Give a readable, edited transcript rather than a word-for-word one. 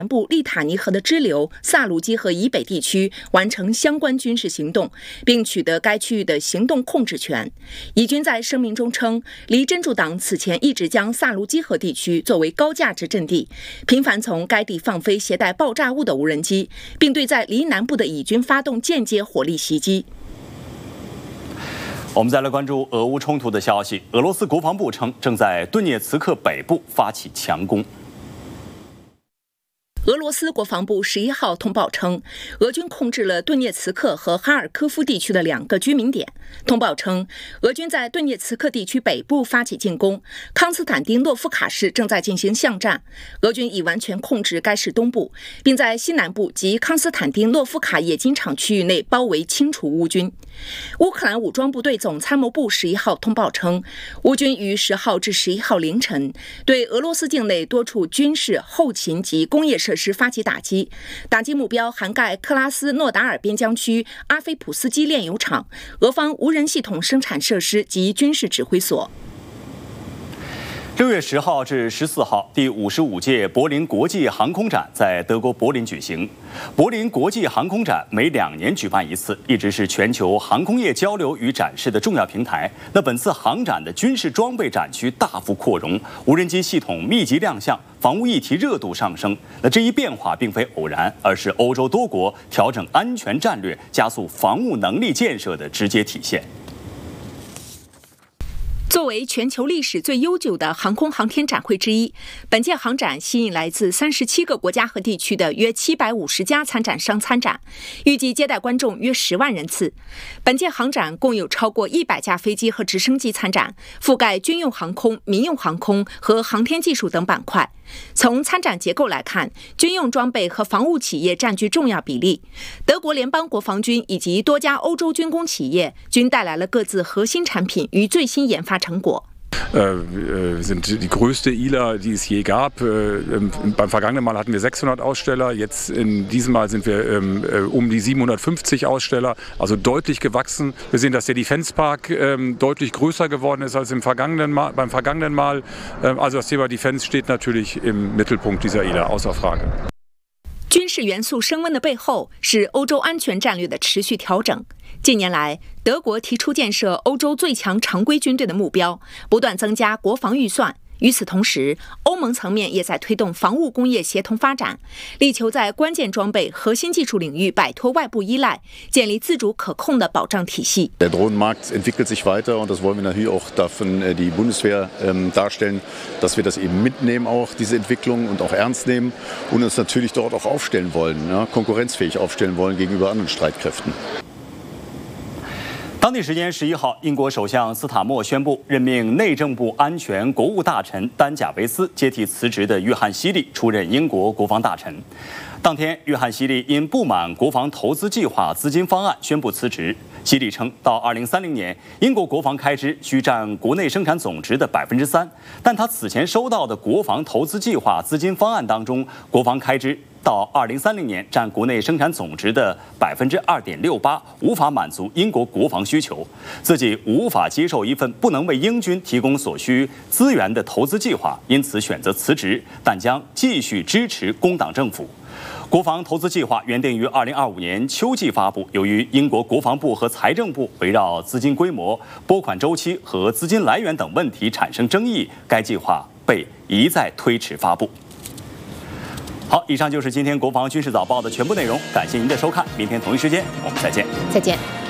南部利塔尼河的支流萨卢基河以北地区完成相关军事行动，并取得该区域的行动控制权。以军在声明中称，黎真主党此前一直将萨卢基河地区作为高价值阵地，频繁从该地放飞携带爆炸物的无人机，并对在黎南部的以军发动间接火力袭击。 我们再来关注俄乌冲突的消息。俄罗斯国防部称，正在顿涅茨克北部发起强攻。 俄罗斯国防部11号通报称，俄军控制了顿涅茨克和哈尔科夫地区的2个居民点。通报称，俄军在顿涅茨克地区北部发起进攻，康斯坦丁诺夫卡市正在进行巷战。俄军已完全控制该市东部，并在西南部及康斯坦丁诺夫卡冶金厂区域内包围清除乌军。乌克兰武装部队总参谋部11号通报称，乌军于10号至11号凌晨对俄罗斯境内多处军事、后勤及工业设施发起打击，打击目标涵盖克拉斯诺达尔边疆区阿菲普斯基炼油厂、俄方无人系统生产设施及军事指挥所。 6月10号至14号，第55届柏林国际航空展在德国柏林举行。柏林国际航空展每2年举办一次，一直是全球航空业交流与展示的重要平台。那本次航展的军事装备展区大幅扩容，无人机系统密集亮相，防务议题热度上升。那这一变化并非偶然，而是欧洲多国调整安全战略、加速防务能力建设的直接体现。 作为全球历史最悠久的航空航天展会之一，本届航展吸引来自37个国家和地区的约750家参展商参展，预计接待观众约10万人次。本届航展共有超过100架飞机和直升机参展，覆盖军用航空、民用航空和航天技术等板块。从参展结构来看，军用装备和防务企业占据重要比例。德国联邦国防军以及多家欧洲军工企业均带来了各自核心产品与最新研发成果。 sind die größte ILA, die es je gab. Beim vergangenen Mal hatten wir 600 Aussteller, jetzt in diesem Mal sind wir um die 750 Aussteller, also deutlich gewachsen. Wir sehen, dass der Defense Park deutlich größer geworden ist als beim vergangenen Mal. Also das Thema Defense steht natürlich im Mittelpunkt dieser ILA, außer Frage. 军事元素升温的背后是欧洲安全战略的持续调整。近年来，德国提出建设欧洲最强常规军队的目标，不断增加国防预算。与此同时，欧盟层面也在推动防务工业协同发展，力求在关键装备、核心技术领域摆脱外部依赖，建立自主可控的保障体系。 Der Drohnenmarkt entwickelt sich weiter und das wollen wir natürlich auch davon die Bundeswehr darstellen, dass wir das eben mitnehmen, auch diese Entwicklung und auch ernst nehmen und uns natürlich dort auch aufstellen wollen, ja, konkurrenzfähig aufstellen wollen gegenüber anderen Streitkräften. 当地时间11号，英国首相斯塔默宣布任命内政部安全国务大臣丹贾维斯接替辞职的约翰希利出任英国国防大臣。当天，约翰希利因不满国防投资计划资金方案宣布辞职。希利称，到2030年，英国国防开支需占国内生产总值的3%，但他此前收到的国防投资计划资金方案当中，国防开支到2030年占国内生产总值的2.68%，无法满足英国国防需求，自己无法接受一份不能为英军提供所需资源的投资计划，因此选择辞职，但将继续支持工党政府。国防投资计划原定于2025年秋季发布，由于英国国防部和财政部围绕资金规模、拨款周期和资金来源等问题产生争议，该计划被一再推迟发布。好，以上就是今天国防军事早报的全部内容，感谢您的收看，明天同一时间我们再见。 再见。